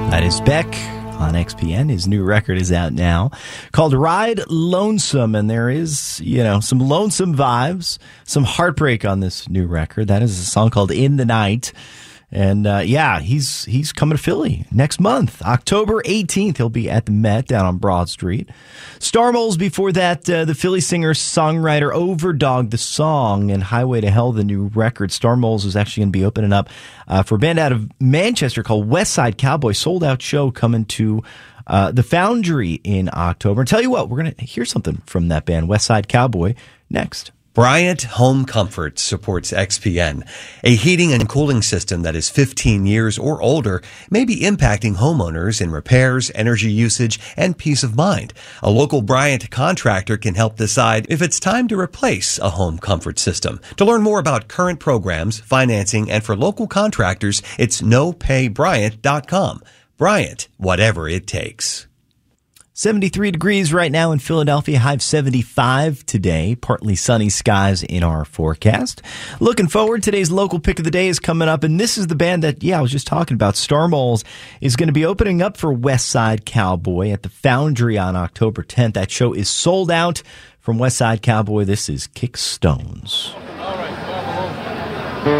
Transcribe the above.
That is Beck on XPN. His new record is out now called Ride Lonesome, and there is, some lonesome vibes, some heartbreak on this new record. That is a song called In the Night. And he's coming to Philly next month, October 18th. He'll be at the Met down on Broad Street. Starmoles before that, the Philly singer-songwriter overdogged the song, and Highway to Hell, the new record. Starmoles is actually going to be opening up for a band out of Manchester called West Side Cowboy. Sold-out show coming to the Foundry in October. And tell you what, we're going to hear something from that band, West Side Cowboy, next. Bryant Home Comfort supports XPN. A heating and cooling system that is 15 years or older may be impacting homeowners in repairs, energy usage, and peace of mind. A local Bryant contractor can help decide if it's time to replace a home comfort system. To learn more about current programs, financing, and for local contractors, it's nopaybryant.com. Bryant, whatever it takes. 73 degrees right now in Philadelphia, high of 75 today. Partly sunny skies in our forecast. Looking forward, today's local pick of the day is coming up, and this is the band that, I was just talking about. Starmoles is going to be opening up for West Side Cowboy at the Foundry on October 10th. That show is sold out. From West Side Cowboy, this is Kick Stones.